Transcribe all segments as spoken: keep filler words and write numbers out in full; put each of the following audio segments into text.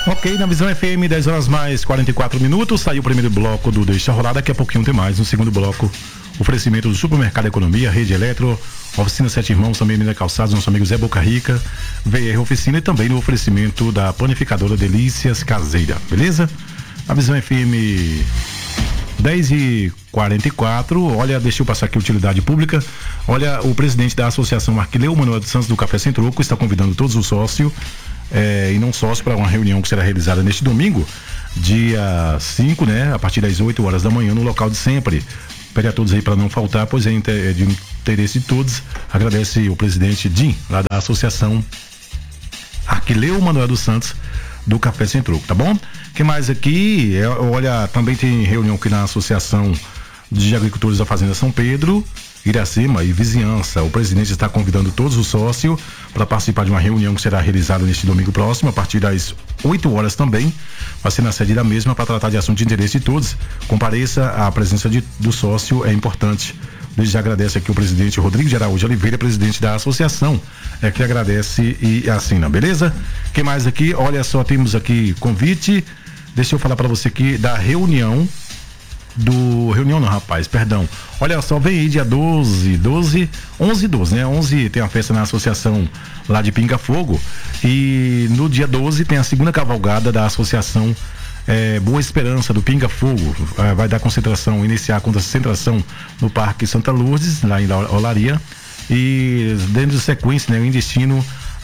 Ok, na Visão F M, dez horas mais quarenta e quatro minutos, saiu o primeiro bloco do Deixa Rolar, daqui a pouquinho tem mais. No segundo bloco, oferecimento do Supermercado Economia, Rede Eletro, Oficina Sete Irmãos, também Minas Calçados, nosso amigo Zé Boca Rica, V R Oficina e também no oferecimento da panificadora Delícias Caseira, beleza? Na Visão F M dez e quarenta e quatro, olha, deixa eu passar aqui utilidade pública. Olha, o presidente da Associação Arquileu Manuel dos Santos do Café Sem Troco está convidando todos os sócios É, e não sócio para uma reunião que será realizada neste domingo, dia cinco, né, a partir das oito horas da manhã, no local de sempre. Pede a todos aí para não faltar, pois é de interesse de todos. Agradece o presidente Jim, lá da Associação Arquileu Manuel dos Santos do Café Sem Troco, tá bom? Que mais aqui? É, olha, também tem reunião aqui na Associação de Agricultores da Fazenda São Pedro, Iracema e Vizinhança. O presidente está convidando todos os sócios para participar de uma reunião que será realizada neste domingo próximo, a partir das oito horas também. Vai ser na sede da mesma para tratar de assuntos de interesse de todos. Compareça, a presença de, do sócio é importante. Desde já agradece aqui o presidente Rodrigo de Araújo Oliveira, presidente da associação, é que agradece e assina, beleza? Quem mais aqui? Olha só, temos aqui convite. Deixa eu falar para você aqui da reunião do reunião não, rapaz, perdão. Olha só, vem aí dia doze, doze, onze e doze, né? onze tem a festa na associação lá de Pinga Fogo e no dia doze tem a segunda cavalgada da associação é, Boa Esperança do Pinga Fogo. É, vai dar concentração, iniciar a concentração no Parque Santa Lourdes, lá em Olaria, e dentro de sequência, né, em destino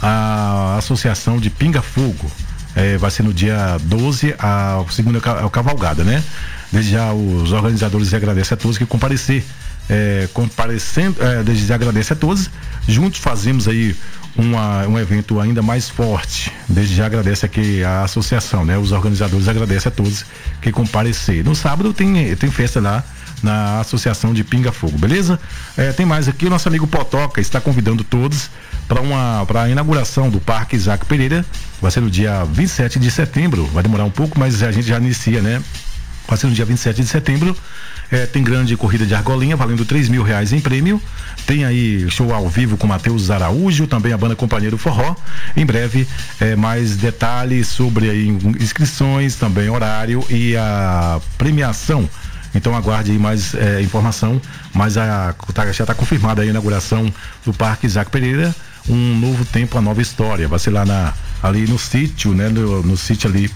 à associação de Pinga Fogo. É, vai ser no dia doze a segunda cavalgada, né? Desde já os organizadores agradecem a todos que comparecer, é, comparecendo, é, desde já agradece a todos. Juntos fazemos aí uma, um evento ainda mais forte. Desde já agradece aqui a associação, né? Os organizadores agradecem a todos que comparecer. No sábado tem, tem festa lá na Associação de Pinga Fogo, beleza? É, tem mais aqui, o nosso amigo Potoca está convidando todos para uma para a inauguração do Parque Isaac Pereira. Vai ser no dia vinte e sete de setembro, vai demorar um pouco, mas a gente já inicia, né? Vai ser no dia vinte e sete de setembro. É, tem grande corrida de argolinha valendo três mil reais em prêmio. Tem aí show ao vivo com Matheus Araújo, também a banda Companheiro Forró. Em breve, é, mais detalhes sobre aí, inscrições, também horário e a premiação. Então aguarde aí mais é, informação. Mas a, tá, já está confirmada a inauguração do Parque Isaac Pereira. Um novo tempo, uma nova história. Vai ser lá na, ali no sítio, né? No, no sítio ali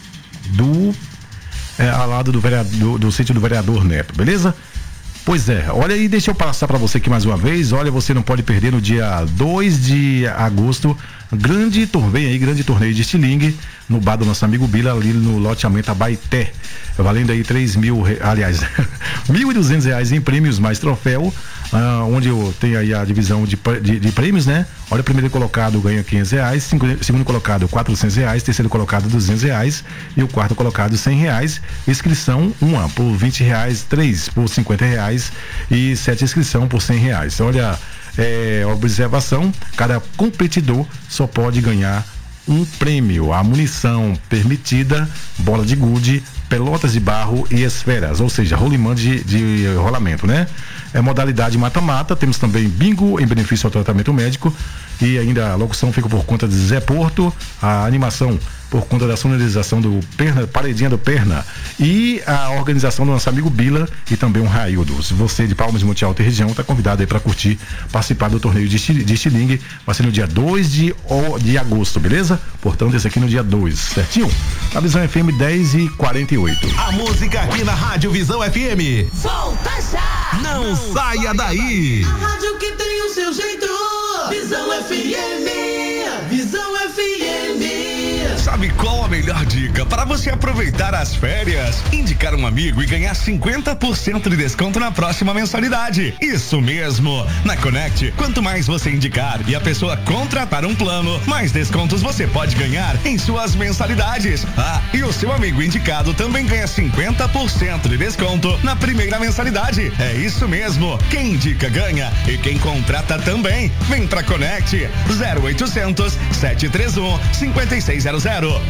do. É, ao lado do, vereador, do, do sítio do vereador Neto, beleza? Pois é, olha aí, deixa eu passar para você aqui mais uma vez. Olha, você não pode perder no dia dois de agosto, grande torneio aí, grande torneio de estilingue no bar do nosso amigo Bila, ali no loteamento Abaeté, valendo aí três mil, aliás, mil e duzentos reais em prêmios mais troféu, ah, onde eu tenho aí a divisão de, de, de prêmios, né? Olha, o primeiro colocado ganha quinhentos reais, cinco, segundo colocado quatrocentos reais, terceiro colocado duzentos reais e o quarto colocado cem reais. Inscrição uma por vinte reais, três por cinquenta reais e sete inscrição por cem reais. Olha, é, observação, cada competidor só pode ganhar um prêmio, a munição permitida, bola de gude, pelotas de barro e esferas, ou seja, rolimã de, de rolamento, né? É modalidade mata-mata. Temos também bingo em benefício ao tratamento médico e ainda a locução fica por conta de Zé Porto, a animação por conta da sonorização do Perna, Paredinha do Perna e a organização do nosso amigo Bila e também um Raildo. Se você de Palmas de Monte Alto e região está convidado aí para curtir, participar do torneio de, de estilingue, vai ser no dia dois de, de agosto, beleza? Portanto, esse aqui no dia dois, certinho? A Visão F M dez e quarenta e oito. A música aqui na Rádio Visão F M. Volta já! Não, Não saia, saia daí! A rádio que tem o seu jeito. Visão F M. Visão F M. Sabe qual a melhor dica para você aproveitar as férias? Indicar um amigo e ganhar cinquenta por cento de desconto na próxima mensalidade. Isso mesmo! Na Connect, quanto mais você indicar e a pessoa contratar um plano, mais descontos você pode ganhar em suas mensalidades. Ah, e o seu amigo indicado também ganha cinquenta por cento de desconto na primeira mensalidade. É isso mesmo! Quem indica ganha e quem contrata também. Vem pra Connect zero oitocentos, sete três um, cinco seis zero zero. Grupo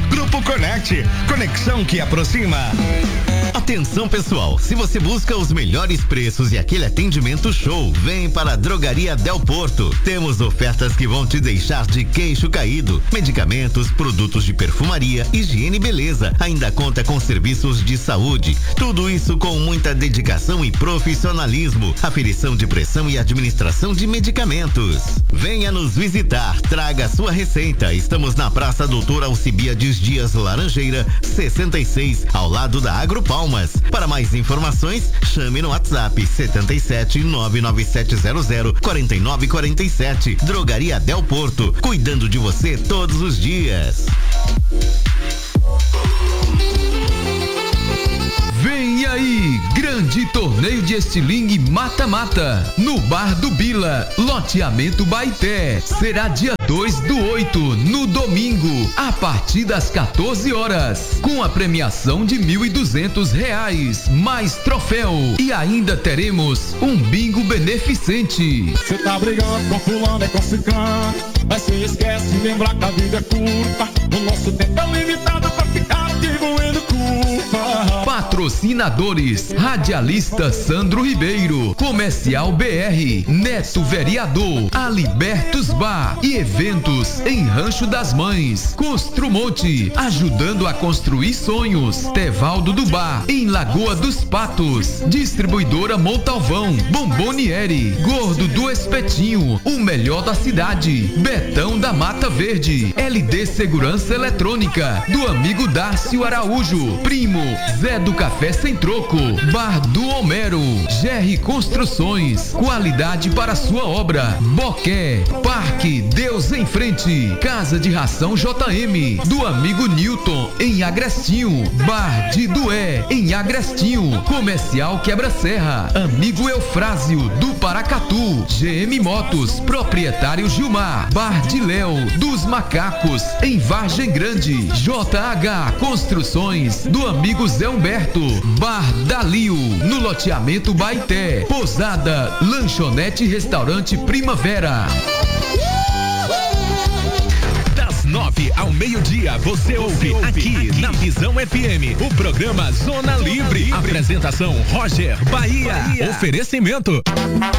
Connect, conexão que aproxima. Atenção pessoal, se você busca os melhores preços e aquele atendimento show, vem para a Drogaria Del Porto. Temos ofertas que vão te deixar de queixo caído. Medicamentos, produtos de perfumaria, higiene e beleza. Ainda conta com serviços de saúde. Tudo isso com muita dedicação e profissionalismo. Aferição de pressão e administração de medicamentos. Venha nos visitar, traga sua receita. Estamos na Praça Doutor Alcibiades Dias Laranjeira, sessenta e seis, ao lado da Agropalmas. Para mais informações, chame no WhatsApp setenta e sete, nove nove sete zero zero, quatro nove quatro sete. Drogaria Del Porto, cuidando de você todos os dias. Vem aí, grande torneio de estilingue mata-mata no Bar do Bila, loteamento Baité. Será dia dois do oito, no domingo, a partir das quatorze horas, com a premiação de mil e duzentos reais, mais troféu, e ainda teremos um bingo beneficente. Você tá brigando com fulano e com ciclano, mas você esquece de lembrar que a vida é curta. O nosso tempo é limitado pra ficar distribuindo culpa. Patrocinadores: Radialista Sandro Ribeiro, Comercial B R, Neto Vereador, Alibertos Bar e eventos em Rancho das Mães, Construmonte, ajudando a construir sonhos. Tevaldo do Bar, em Lagoa dos Patos, Distribuidora Montalvão, Bomboniere, Gordo do Espetinho, o melhor da cidade, Betão da Mata Verde, L D Segurança Eletrônica, do amigo Dárcio Araújo, Primo, Zé do Café Sem Troco, Bar do Homero, G R Construções, qualidade para sua obra, Boqué, Parque Deus em Frente, Casa de Ração J M, do amigo Newton, em Agrestinho, Bar de Dué, em Agrestinho, Comercial Quebra-Serra, amigo Eufrásio, do Paracatu, G M Motos, proprietário Gilmar, Bar de Léo, dos Macacos, em Vargem Grande, J H Construções, do amigo Zé Humberto, Bar Dalio, no loteamento Baité, Pousada, Lanchonete e Restaurante Primavera. Das nove ao meio-dia, você ouve aqui na Visão F M o programa Zona Livre. Apresentação: Roger Bahia. Oferecimento